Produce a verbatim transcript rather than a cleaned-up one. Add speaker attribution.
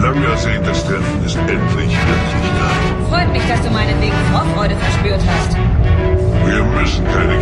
Speaker 1: lang ersehntes Treffen ist endlich Wirklichkeit.
Speaker 2: Freut mich, dass du meinetwegen Vorfreude verspürt hast.
Speaker 1: Wir müssen keine